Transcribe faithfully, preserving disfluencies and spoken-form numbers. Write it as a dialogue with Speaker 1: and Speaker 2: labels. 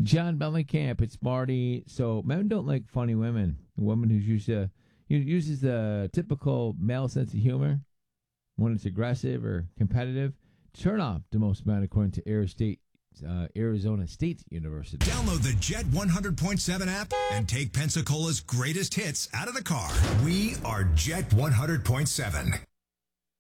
Speaker 1: John Mellencamp, it's Marty. So men don't like funny women. A woman who's used to, who uses the typical male sense of humor when it's aggressive or competitive. Turn off to most men, according to Arizona State, uh, Arizona State University.
Speaker 2: Download the Jet one hundred point seven app and take Pensacola's greatest hits out of the car. We are Jet one hundred point seven.